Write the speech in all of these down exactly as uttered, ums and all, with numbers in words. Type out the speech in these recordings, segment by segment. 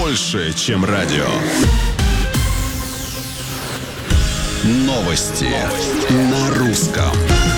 больше, чем радио. Новости, Новости. На русском.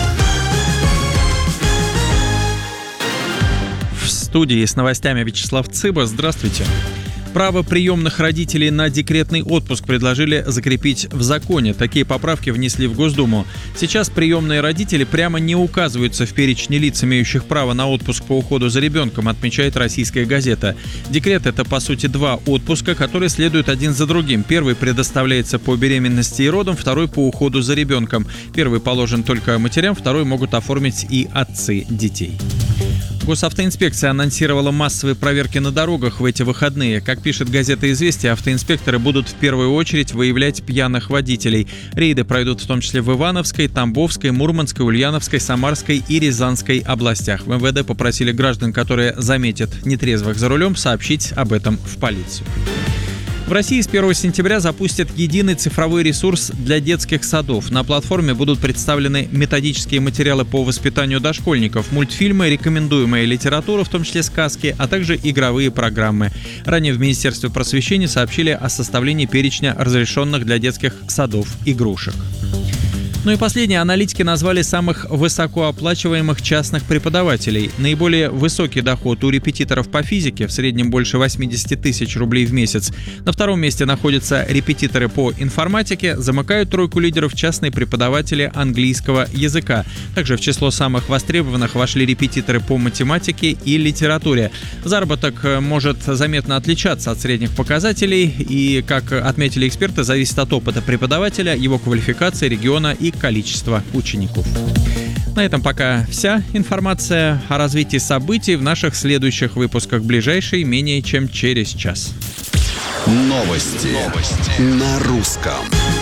В студии с новостями Вячеслав Цыба. Здравствуйте. Право приемных родителей на декретный отпуск предложили закрепить в законе. Такие поправки внесли в Госдуму. Сейчас приемные родители прямо не указываются в перечне лиц, имеющих право на отпуск по уходу за ребенком, отмечает «Российская газета». Декрет – это, по сути, два отпуска, которые следуют один за другим. Первый предоставляется по беременности и родам, второй по уходу за ребенком. Первый положен только матерям, второй могут оформить и отцы детей. Госавтоинспекция анонсировала массовые проверки на дорогах в эти выходные. Как пишет газета «Известия», автоинспекторы будут в первую очередь выявлять пьяных водителей. Рейды пройдут в том числе в Ивановской, Тамбовской, Мурманской, Ульяновской, Самарской и Рязанской областях. В эм вэ дэ попросили граждан, которые заметят нетрезвых за рулем, сообщить об этом в полицию. В России с первого сентября запустят единый цифровой ресурс для детских садов. На платформе будут представлены методические материалы по воспитанию дошкольников, мультфильмы, рекомендуемая литература, в том числе сказки, а также игровые программы. Ранее в Министерстве просвещения сообщили о составлении перечня разрешенных для детских садов игрушек. Ну и последнее. Аналитики назвали самых высокооплачиваемых частных преподавателей. Наиболее высокий доход у репетиторов по физике, в среднем больше восемьдесят тысяч рублей в месяц. На втором месте находятся репетиторы по информатике. Замыкают тройку лидеров частные преподаватели английского языка. Также в число самых востребованных вошли репетиторы по математике и литературе. Заработок может заметно отличаться от средних показателей и, как отметили эксперты, зависит от опыта преподавателя, его квалификации, региона и количества учеников. На этом пока вся информация. О развитии событий в наших следующих выпусках, ближайшей менее чем через час. Новости, Новости. На русском.